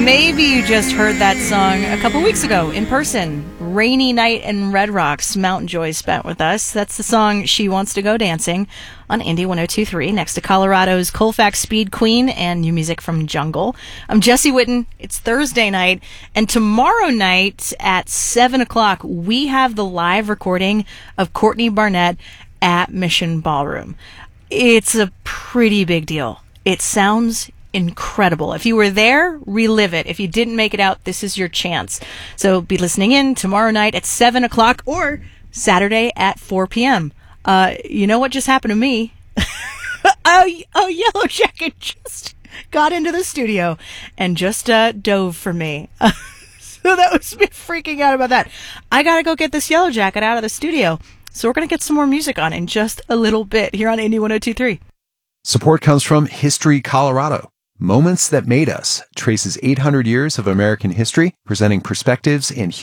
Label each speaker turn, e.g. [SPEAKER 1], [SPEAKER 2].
[SPEAKER 1] Maybe you just heard that song a couple weeks ago in person. Rainy Night in Red Rocks, Mountain Joy spent with us. That's the song She Wants to Go Dancing on Indie 102.3, next to Colorado's Colfax Speed Queen and new music from Jungle. I'm Jesse Witten. It's Thursday night, and tomorrow night at 7 o'clock, we have the live recording of Courtney Barnett at Mission Ballroom. It's a pretty big deal. It sounds incredible. If you were there, relive it. If you didn't make it out, this is your chance. So be listening in tomorrow night at 7 o'clock or Saturday at 4 p.m. You know what just happened to me? Yellow Jacket just got into the studio and just dove for me. So that was me freaking out about that. I gotta go get this Yellow Jacket out of the studio. So we're gonna get some more music on in just a little bit here on Indie 102.3.
[SPEAKER 2] Support comes from History Colorado. Moments That Made Us traces 800 years of American history, presenting perspectives and